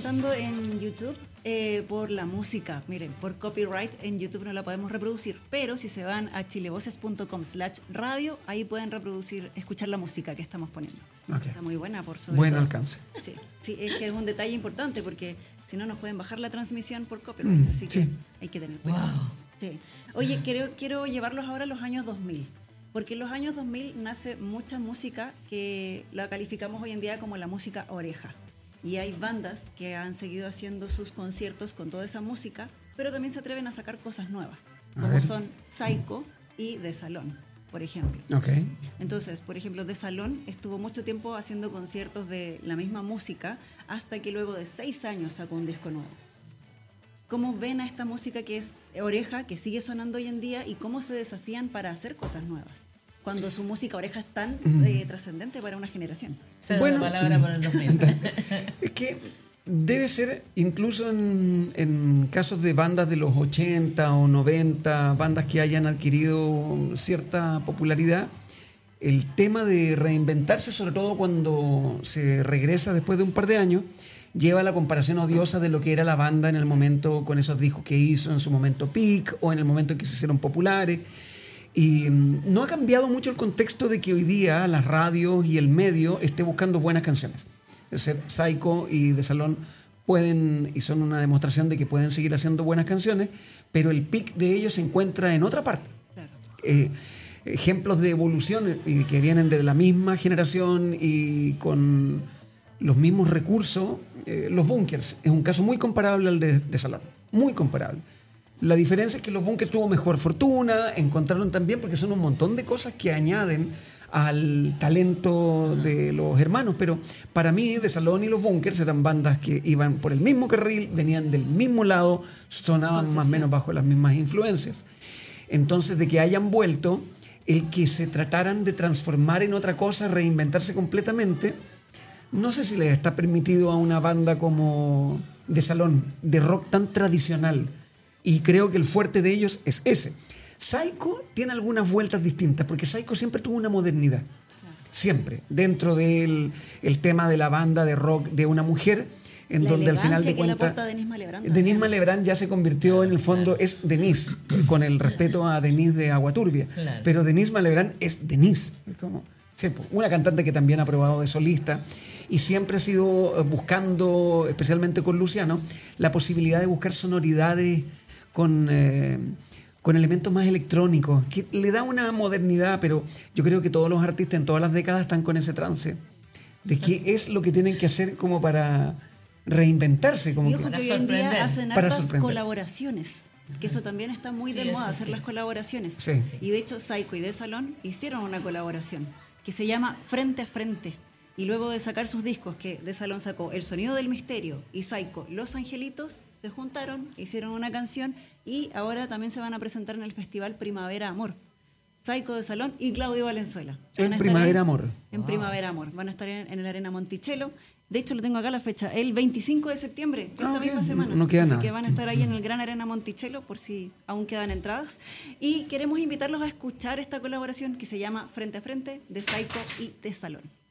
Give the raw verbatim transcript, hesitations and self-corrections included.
preguntando en YouTube eh, por la música. Miren, por copyright en YouTube no la podemos reproducir, pero si se van a chilevoces punto com slash radio, ahí pueden reproducir, escuchar la música que estamos poniendo. Okay. Está muy buena, por sobre Buen todo. alcance. Sí, sí, es que es un detalle importante porque si no nos pueden bajar la transmisión por copyright, Mm, así que sí. hay que tener cuidado. Wow. Sí. Oye, quiero, quiero llevarlos ahora a los años dos mil, porque en los años dos mil nace mucha música que la calificamos hoy en día como la música oreja. Y hay bandas que han seguido haciendo sus conciertos con toda esa música, pero también se atreven a sacar cosas nuevas, A como ver. son Psycho y The Salón, por ejemplo. Ok. Entonces, por ejemplo, The Salón estuvo mucho tiempo haciendo conciertos de la misma música hasta que luego de seis años sacó un disco nuevo. ¿Cómo ven a esta música que es oreja, que sigue sonando hoy en día, y cómo se desafían para hacer cosas nuevas? Cuando su música oreja es tan eh, trascendente para una generación. Cedo Bueno. la palabra por el dos mil. Es que debe ser, incluso en, en casos de bandas de los ochenta o noventa, bandas que hayan adquirido cierta popularidad, el tema de reinventarse, sobre todo cuando se regresa después de un par de años, lleva a la comparación odiosa de lo que era la banda en el momento, con esos discos que hizo en su momento peak o en el momento en que se hicieron populares. Y mm, no ha cambiado mucho el contexto de que hoy día las radios y el medio esté buscando buenas canciones. Es decir, Psycho y The Salón pueden, y son una demostración de que pueden seguir haciendo buenas canciones, pero el pic de ellos se encuentra en otra parte. Claro. Eh, ejemplos de evolución y que vienen de la misma generación y con los mismos recursos, eh, los Bunkers es un caso muy comparable al de, de Salón, muy comparable. La diferencia es que los Bunkers tuvo mejor fortuna, encontraron también, porque son un montón de cosas que añaden al talento de los hermanos, pero para mí The Salón y los Bunkers eran bandas que iban por el mismo carril, venían del mismo lado, sonaban más o menos bajo las mismas influencias. Entonces, de que hayan vuelto, el que se trataran de transformar en otra cosa, reinventarse completamente, no sé si les está permitido a una banda como The Salón, de rock tan tradicional. Y creo que el fuerte de ellos es ese. Psycho tiene algunas vueltas distintas, porque Psycho siempre tuvo una modernidad. Siempre. Dentro del el tema de la banda de rock de una mujer, en La donde al final de elegancia que le cuentas... aporta Denise Malebrán Denise también. Malebrán ya se convirtió en el fondo, es Denise, con el respeto a Denise de Aguaturbia. Claro. Pero Denise Malebrán es Denise. Es como, sí, una cantante que también ha probado de solista y siempre ha sido buscando, especialmente con Luciano, la posibilidad de buscar sonoridades con, eh, con elementos más electrónicos, que le da una modernidad, pero yo creo que todos los artistas en todas las décadas están con ese trance de qué es lo que tienen que hacer como para reinventarse. Como Y que- ojo que Para hoy en día sorprender. hacen Para hartas sorprender. colaboraciones, que eso también está muy Sí, de moda, eso hacer sí. las colaboraciones. Sí. Y de hecho Psycho y The Salón hicieron una colaboración que se llama Frente a Frente. Y luego de sacar sus discos, que The Salón sacó El Sonido del Misterio y Psycho, Los Angelitos, se juntaron, hicieron una canción y ahora también se van a presentar en el festival Primavera Amor. Psycho, The Salón y Claudio Valenzuela. Van En a estar Primavera ahí- Amor. En Primavera Amor. Van a estar en, en el Arena Monticello. De hecho, lo tengo acá la fecha, el veinticinco de septiembre, esta Ah, ok. misma semana. No queda Así nada. que van a estar ahí en el Gran Arena Monticello por si aún quedan entradas. Y queremos invitarlos a escuchar esta colaboración que se llama Frente a Frente de Psycho y The Salón.